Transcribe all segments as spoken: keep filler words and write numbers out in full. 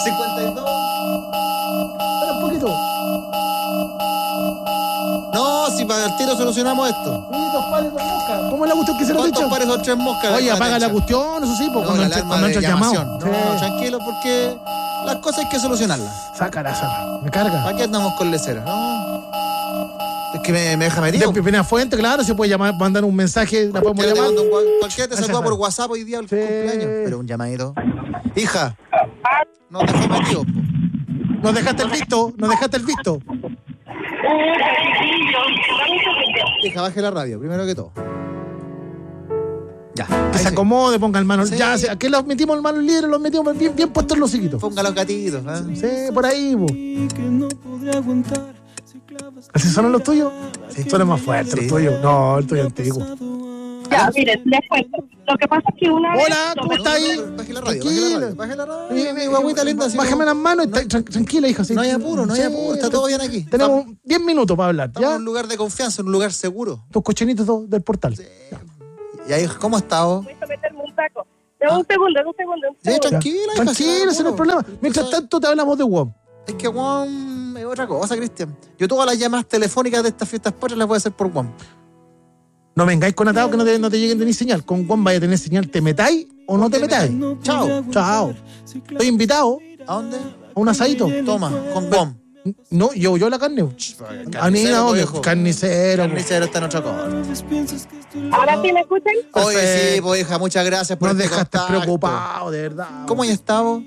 cincuenta y dos. Espera un poquito. No, si para el tiro solucionamos esto. Sí, dos pares, dos moscas. ¿Cómo es la cuestión que se lo ¿Cuántos dicho? pares son tres moscas? Oye, La apaga la derecha. cuestión, eso sí, porque No, cuando la entra alarma cuando de entra el llamado. llamación. No, tranquilo, porque las cosas hay que solucionarlas. Sácala, sácala. Me carga. ¿Para qué andamos con leceras? No. Es que me, me deja metido. De primera fuente, claro, se puede llamar, mandar un mensaje, la podemos Cualquiera te llamar. manda un gua- Cualquiera te Ahí saluda está. por WhatsApp hoy día el Sí. cumpleaños. Pero un llamadito. Hija, nos dejó metidos. po. Nos dejaste el visto, nos dejaste el visto. Hija, baje la radio, primero que todo. Ya. Que ahí se sí. acomode, ponga el mano. Sí. Ya, se- aquí los metimos el mano libre, los metimos bien, bien puestos los hociquitos. Ponga los gatitos. ¿eh? Sí, por ahí, po. ¿Así suenan los tuyos? Sí. Suenan más fuertes Sí. los tuyos. No, el tuyo es antiguo. Ya, miren, les cuento. Lo que pasa es que una vez... Hola, ¿cómo está ahí? Baje la radio, Tranquila. baje la radio. Baje la radio. Eh, Mi guaguita linda. si Bájame no- las manos y no- está- tran- tranquila, hija. Sí. No hay apuro, no hay Sí, apuro, está todo bien aquí. Tenemos diez minutos para hablar, Estamos ¿ya? en un lugar de confianza, en un lugar seguro. Tus cochinitos do- del portal. Sí. Y ahí, ¿cómo está vos? Voy a meterme un taco. Dame un segundo, un segundo, un Sí, segundo. tranquila, hija, Tranquila, si ese no es problema. Mientras sabes- tanto te hablamos de WOM. Es que Juan es otra cosa, Cristian. Yo todas las llamadas telefónicas de estas fiestas patrias las voy a hacer por Juan. No vengáis con atado que no te, no te lleguen de ni señal. Con WOM vaya a tener señal. ¿Te metáis o no te metáis? Chao. Chao. Estoy invitado ¿A dónde? a un asadito. Toma, con Juan. No, yo, yo la carne. Anina, obvio. Carnicero. Carnicero está en otra cosa. ¿Ahora sí me escuchan? Oye, sí, Perfecto. pues hija, muchas gracias por Nos este dejaste contacto. preocupado, de verdad. ¿Cómo has estado?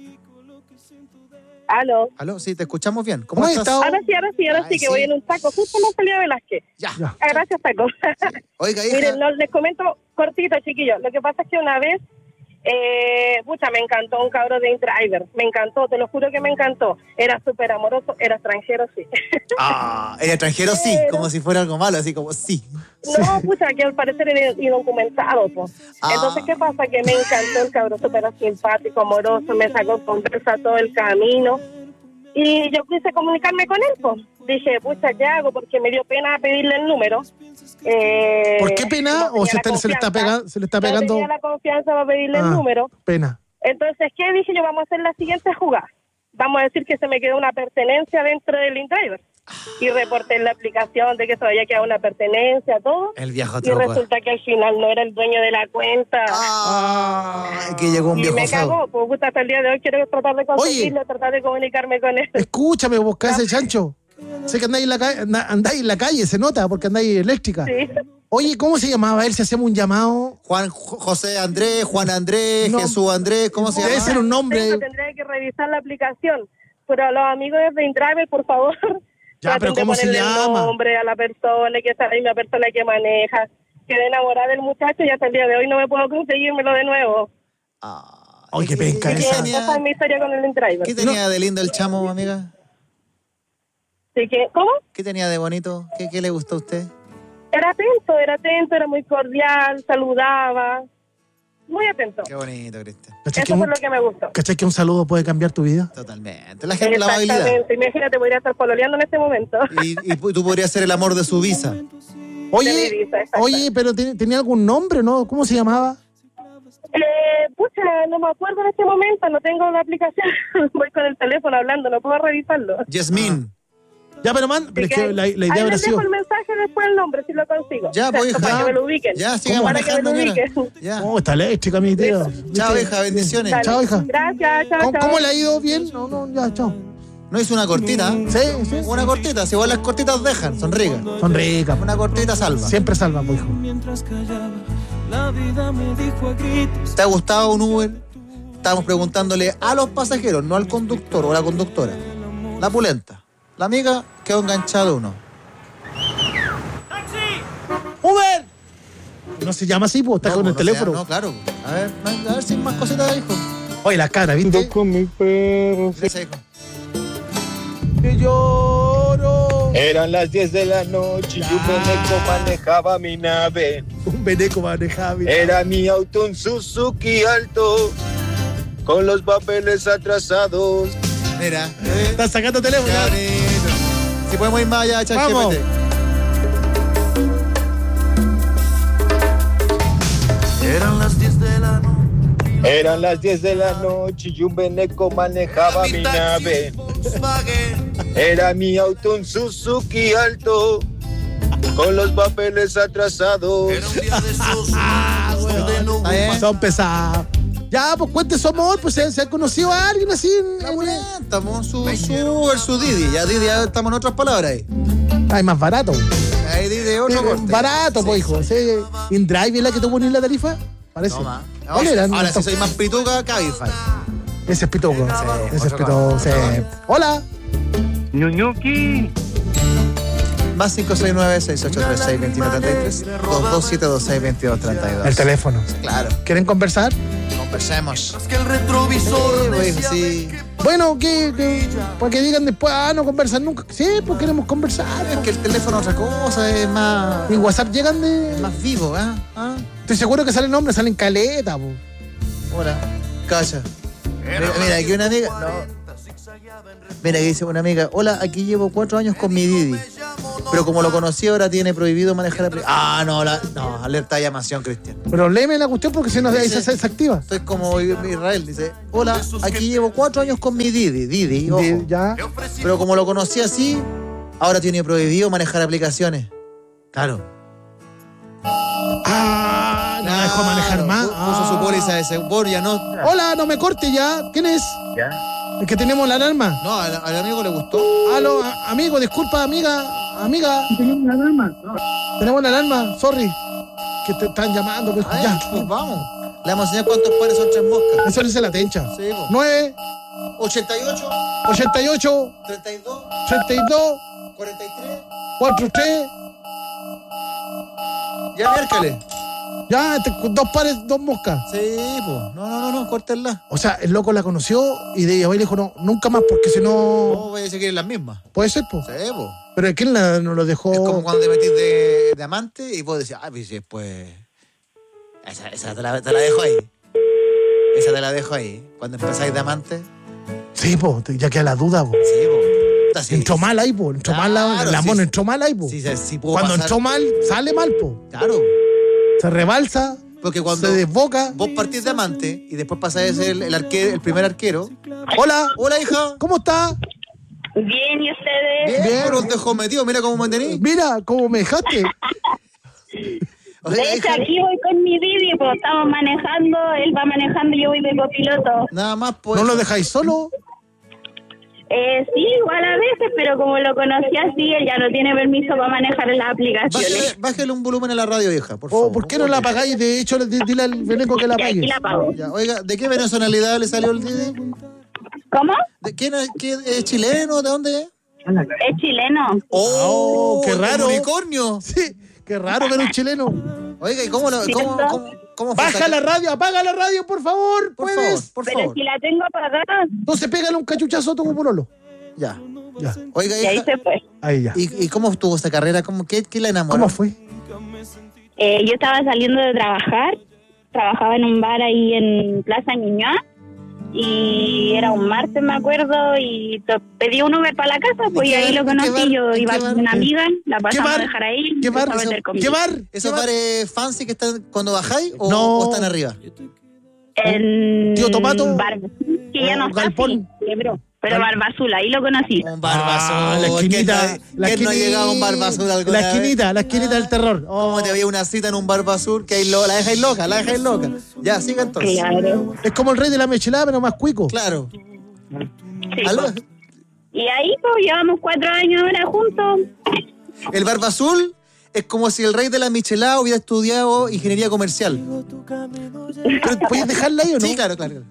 Aló. ¿Aló? Sí, te escuchamos bien. ¿Cómo, ¿Cómo has estás? estado? Ahora sí, ahora sí, ahora Ay, sí, que sí. voy en un taco. Justo me salió Velázquez. Ya. Ya. Ah, gracias, taco. Oiga, hija. Miren, no, les comento cortito, chiquillos. Lo que pasa es que una vez, eh, pucha, me encantó un cabro de InDriver. Me encantó, te lo juro que me encantó. Era súper amoroso, era extranjero, sí. Ah, el extranjero sí, Pero- como si fuera algo malo, así como sí. No, pucha, que al parecer era indocumentado, pues. Ah. Entonces, ¿qué pasa? Que me encantó el cabro, súper simpático, amoroso, me sacó conversa todo el camino. Y yo quise comunicarme con él, pues. Dije, pucha, ¿qué hago? Porque me dio pena pedirle el número. Eh, ¿Por qué pena? no ¿O tenía se, la está- se le está confianza. pegando? Se le está No pegando. tenía la confianza para pedirle Ah, el número. Pena. Entonces, ¿qué dije yo? Vamos a hacer la siguiente jugada. Vamos a decir que se me quedó una pertenencia dentro del InDriver. Y reporté en la aplicación de que se había quedado una pertenencia, todo. El viejo Y truco. resulta que al final no era el dueño de la cuenta. Ah, que llegó un y viejo me feo. cagó. Pues puta, hasta el día de hoy quiero tratar de conseguirlo, tratar de comunicarme con él. Escúchame, busca ese chancho. Sé que andáis en la calle, anda- andáis en la calle, se nota, porque andáis eléctrica. Sí. Oye, ¿cómo se llamaba él si hacemos un llamado? Juan J- José Andrés, Juan Andrés, No. Jesús Andrés, ¿cómo se Debe llama? ser un nombre. Tengo, tendría que revisar la aplicación. Pero a los amigos de InDriver, por favor, Ya, traten pero de ¿cómo se ponerle el llama? nombre a la persona, que es la misma persona que maneja. Quedé enamorada del muchacho y hasta el día de hoy no me puedo conseguírmelo de nuevo. Ah, Ay, qué penca ¿qué esa. tenía, Esa es mi historia con el InDriver. ¿Qué tenía de lindo el chamo, amiga? Así que, ¿cómo? ¿Qué tenía de bonito? ¿Qué, qué le gustó a usted? Era atento, era atento, era muy cordial, saludaba. Muy atento. Qué bonito, Cristian. ¿Cachai que, Eso un, fue lo que me gustó. ¿Cachai que un saludo puede cambiar tu vida? Totalmente. La gente, la amabilidad. Exactamente. Imagínate, podría estar pololeando en este momento. Y, y tú podrías ser el amor de su visa. De mi Oye, visa, exacto. oye, pero ten- tenía algún nombre, ¿no? ¿Cómo se llamaba? Eh, pucha, no me acuerdo en este momento, no tengo la aplicación. Voy con el teléfono hablando, no puedo revisarlo. Yasmín. Ya, pero man, pero es que la, la idea Ahí habrá les sido. dejo el mensaje después el nombre, si lo consigo. Ya, pues, Exacto, hija. para que me lo ubiquen. Ya, siga Para que me manejando, lo ñora. ubiquen. Ya. Oh, está eléctrica, mi tío. Chao, ¿Viste? hija, bendiciones. Dale. Chao, hija. Gracias, chao, ¿Cómo, chao. cómo le ha ido? ¿Bien? No, no, ya, chao. No hizo una cortita. Sí, sí. Una cortita. Si igual las cortitas dejan, son ricas. Son ricas. Una cortita salva. Siempre salvan, pues, hijo. Mientras callaba, la vida me dijo a gritos. ¿Te ha gustado un Uber? Estábamos preguntándole a los pasajeros, no al conductor o a la conductora. La pulenta. La amiga quedó enganchada a uno. ¡Uber! No se llama así, pues, está No, con el pues, no teléfono. sea, no, claro. A ver, a ver si hay más cositas de hijo. Oye, la cara, ¿viste? Con mi perro. Ese hijo. Que lloro. Eran las diez de la noche y un veneco manejaba mi nave. Un veneco manejaba. mira. Era mi auto, un Suzuki alto, con los papeles atrasados. Mira. ¿eh? Están sacando teléfono. Qué bonito. Si podemos ir más allá, echar Vamos. G P T. Eran las diez de la noche. Eran las diez de la noche y un veneco manejaba mi nave. Era mi auto un Suzuki alto, con los papeles atrasados. ¿Está bien? Son pesados. Ya, pues cuente su amor, pues se, se ha conocido a alguien así en, La en- pulenta, po, su, su Uber, su Didi. Ya Didi, ya estamos en otras palabras ahí. Ay, más barato. Ahí Didi, otro Eh, corte. barato, Sí, pues, hijo. Ese InDrive es la que te pone en la tarifa. Parece. Toma. ¿Cuál era? Ahora No, sí soy más pituca, Cabify. Ese es pitoco. Sí, Ese es otro pitoco. lado, Sí. otro lado. Hola. Ñuñuki. Más cinco seis nueve, seis ocho tres seis, dos uno tres tres, dos dos siete dos seis, dos dos tres dos. El teléfono. Claro, ¿Quieren conversar? conversemos. Que el retrovisor. Sí, pues, sí. Bueno, que, que para que digan después, ah, no conversan nunca. Sí, pues queremos conversar. Es que el teléfono es otra cosa, es más, Y WhatsApp llegan de. más vivo, ¿eh? ¿Ah? Estoy seguro que salen nombres, salen caleta, po. Hola, cacha. Mira, mira, aquí una amiga. No. Mira, aquí dice una amiga. Hola, aquí llevo cuatro años con mi Didi. Pero como lo conocí ahora tiene prohibido manejar. apli- Ah, no, la, no, alerta de llamación, Cristian. Pero léeme la cuestión porque si no ahí se, Dice- se, se activa. Estoy como Israel, dice. Hola, aquí llevo cuatro años con mi Didi. Didi, ojo. De- ya. Pero como lo conocí así, ahora tiene prohibido manejar aplicaciones. Claro. Ah, no dejó manejar más. Puso puso su Ah. póliza de seguro, ya no. Hola, no me corte ya. ¿Quién es? Ya. Es que tenemos la alarma. No, al, al amigo le gustó. Aló, a- amigo, disculpa, amiga. Amiga. Tenemos la alarma. Tenemos la alarma, sorry. Que te están llamando, pues Ay, ya. pues vamos. Le vamos a enseñar cuántos pares son tres moscas. Eso dice la tencha. Sí, po. nueve, ochenta y ocho, ochenta y ocho, treinta y dos, treinta y dos, cuarenta y tres. cuarenta y tres. Ya, miércoles. Ya, este, con dos pares, dos moscas. Sí, pues. No, no, no, no, córtenla. O sea, el loco la conoció y de ahí le dijo, no, nunca más, porque si no. No, voy a decir que es las mismas. Puede ser, pues. Sí, pues. Pero ¿quién la, no lo dejó? Es como cuando te metís de, de amante y vos decís, ah, pues después. Esa, esa te, la, te la dejo ahí. Esa te la dejo ahí. Cuando empezáis de amante. Sí, pues, ya queda la duda, pues. Sí, pues. Sí, Entró mal ahí, pues. Entró mal la, Claro, la sí, mona, sí. entró mal ahí, pues. Sí, sí, sí puedo Cuando pasar. entró mal, sale mal, pues. Claro. Se rebalsa, Porque cuando se desboca. vos partís de amante y después pasáis a ser el, el, arque- el primer arquero. Hola, Hola, hija. ¿cómo está? Bien, ¿y ustedes? Bien, Bien. pero os dejo metido. Mira cómo me tení. Mira, cómo me dejaste. Oye, De hecho, hija, aquí voy con mi Didi, pues estamos manejando, él va manejando y yo voy de copiloto. nada más, pues. ¿No lo dejáis solo? Eh, sí, igual a veces, pero como lo conocí así, él ya no tiene permiso para manejar en las aplicaciones. Bájale, bájale un volumen a la radio, hija, por ¿O favor. por qué no la apagáis? De hecho, di- dile al Beneco que la Y aquí apague. la pago. Ya, oiga, ¿de qué nacionalidad le salió el Didi? ¿Cómo? ¿De quién es, qué- es chileno? ¿De dónde es? Es chileno. ¡Oh! qué raro. ¡Un unicornio! Sí, qué raro ver un chileno. Oiga, ¿y cómo lo, Sí, cómo, ¿verdad? cómo, cómo fue Baja esa- la radio, apaga la radio, por favor. Por ¿Puedes? favor, por Pero favor. si la tengo apagada, Entonces pégale un cachuchazo a tu pololo. Ya. Ya, Oiga, y ahí hija, se fue. ahí ya. ¿y, ¿y cómo estuvo esta carrera? ¿Cómo, qué, ¿Qué la enamoró? ¿Cómo fue? Eh, yo estaba saliendo de trabajar, trabajaba en un bar ahí en Plaza Ñuñoa, y era un martes, me acuerdo, y to- pedí un Uber para la casa, pues ¿En y qué ahí bar? lo ¿En qué conocí, bar? yo ¿En iba qué con bar? una amiga, la pasamos bar? a dejar ahí, ¿Qué bar? empezó a vender comida. ¿Qué bar? ¿Esos ¿Qué bar? bares fancy que están cuando bajáis o, No. o están arriba? En Tío Tomato. Bar- que ya no Un está galpón. así, quebró. Pero Barba Azul, ahí lo conocí. Un barbazul. Ah, la esquinita. ¿Quién no, la quién no ha esquinita- llegado a un barbazul alguna La vez? esquinita, la esquinita del terror. ¿Cómo te había una cita en un barbazul que ahí lo, la dejáis loca, la dejáis loca? Ya, siga entonces. Claro. Es como el rey de la michelada, pero más cuico. Claro. Sí, ¿Aló? pues. Y ahí pues llevamos cuatro años ahora juntos. El barbazul es como si el rey de la michelada hubiera estudiado ingeniería comercial. Pero, ¿puedes dejarla ahí o no? Sí, claro, claro.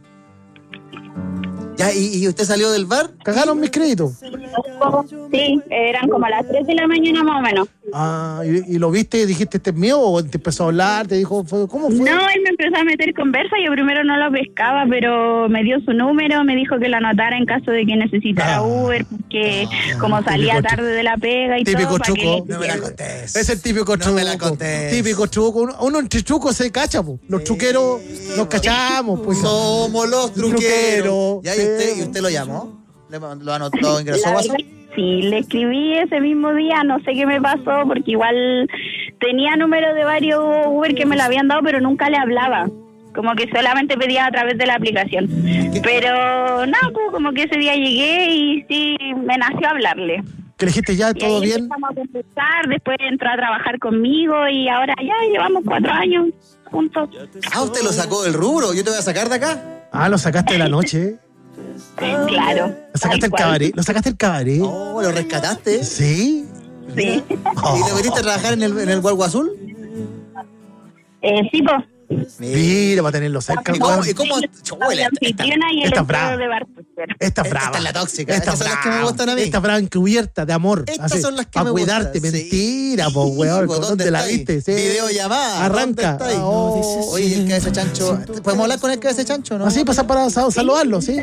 Ya, ¿y, y usted salió del bar? Cagaron mis créditos. Sí, eran como las tres de la mañana más o menos. Ah, ¿y, y lo viste y dijiste, este es mío? ¿O te empezó a hablar? ¿Te dijo, fue- cómo fue? No, él me empezó a meter conversa, yo primero no lo pescaba, pero me dio su número, me dijo que lo anotara en caso de que necesitara Ah. Uber, porque como salía típico tarde de la pega y típico todo, para que truco. le No me la quisiera. contés. Es el típico No truco. me la contés. Típico truco. Uno, uno entre trucos se cacha, po. Los truqueros nos cachamos, pues. Somos los truqueros. Truqueros, Ya, ¿y sí. usted, ¿y usted lo llamó? ¿Le- ¿Lo anotó, lo ingresó La a WhatsApp? verdad, sí, le escribí ese mismo día, no sé qué me pasó, porque igual tenía número de varios Uber que me lo habían dado, pero nunca le hablaba. como que solamente pedía a través de la aplicación. Pero nada, pues como que ese día llegué y sí, me nació hablarle. ¿Que le dijiste ya, todo y ahí bien? Empezamos a conversar, después entró a trabajar conmigo y ahora ya llevamos cuatro años juntos. Ah, usted lo sacó del rubro. Yo te voy a sacar de acá. Ah, lo sacaste de la noche. Claro. Lo sacaste del cabaret. Lo sacaste del cabaret. Oh, lo rescataste. Sí. Sí. ¿Y le viniste a trabajar en el, en el Gualgo Azul? Eh, sí, pues. Mira, va a tenerlo cerca. ¿Y cómo? ¿Y cómo? Chuela, esta, esta, y el esta empleo brava. de Bartender. Esta es brava. esta es la tóxica. Esta Estas son las brava. que me gustan a mí. Esta brava encubierta de amor. Estas son las que para me gustan. cuidarte. Sí. Mentira, po, weón. Pues, ¿Dónde la estáis? viste? Sí. Videollamada. Arranca. ¿Dónde estáis? Oh. Oye, el cabeza chancho. ¿Podemos hablar con el cabeza chancho, no? Así pasa para sal- saludarlo, ¿sí?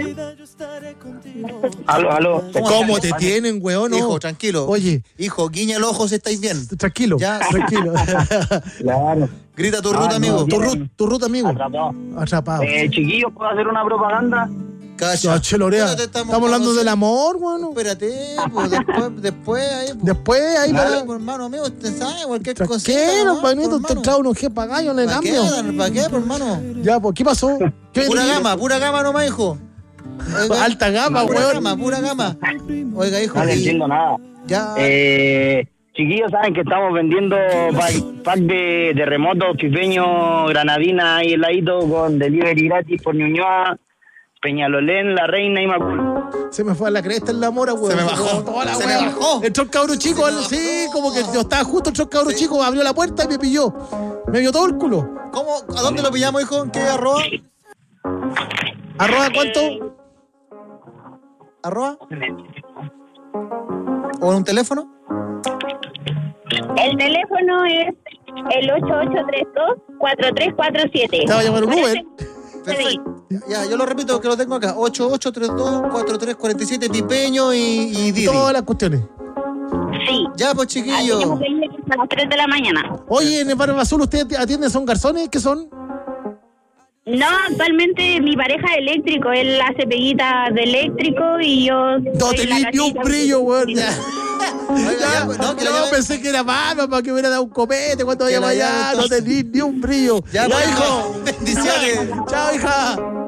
Aló, aló. ¿Cómo te tienen, weón? No. Hijo, tranquilo. Oye, Hijo, guiña el ojo si estáis bien. tranquilo. Ya. Tranquilo. Claro. Grita tu Ah, ruta, no, amigo. tu, ru- tu ruta, amigo. Atrapado. Atrapado. Eh, chiquillos, ¿puedo hacer una propaganda? Cacha. Ya, chelorea. Espérate, Estamos hablando del amor, weón. Espérate, pues después, después ahí. Pues. Después, ahí Dale, para. pues, hermano, amigo, usted sabe cualquier cosita. Tranquilo, nomás, panito, pues, te hermano. trae unos jepa gallo en el ¿Para qué, cambio. ¿Para qué, pues, hermano? Ya, pues, ¿qué pasó? ¿Qué Pura venía? gama, pura gama nomás, hijo. Oiga, Alta gama, pura weón. gama, pura gama. Oiga, hijo. No le y- entiendo nada. Ya. Eh, chiquillos, saben que estamos vendiendo pack, pack de terremotos, pipeño, granadina ahí el ladito con delivery gratis por Ñuñoa, Peñalolén, La Reina y Macul. Se me fue a la cresta en la mora, weón. Se me bajó. Toda la Se me weá. bajó. Entró el cabro chico, Se me sí, bajó. como que yo estaba justo, entró el cabro chico, abrió la puerta y me pilló. Me vio todo el culo. ¿Cómo? ¿A dónde lo pillamos, hijo? ¿En qué arroba? ¿Arroba cuánto? ¿Arroba? ¿O en un teléfono? El teléfono es el ocho ocho tres dos, cuatro tres cuatro siete. Te va a llamar un Uber. Perfecto. Ya, yo lo repito que lo tengo acá. ocho ocho tres dos, cuatro tres cuatro siete, Pipeño y, y Didi. Todas las cuestiones. Sí. Ya, pues, chiquillo. Tenemos que ir a las tres de la mañana. Oye, en el Barrio Azul, ¿ustedes atienden? ¿Son garzones? ¿Qué son? No, actualmente mi pareja es eléctrico, él hace peguitas de eléctrico y yo... No soy te la ni un casita. brillo, weón. Oiga, ya, pues, no, que la no, llame- pensé que era malo para que hubiera dado un copete cuando Que vaya la para llame allá. No entonces. te ni, ni un brillo. Ya, Ya, pues, hijo. bendiciones. Chao, hija.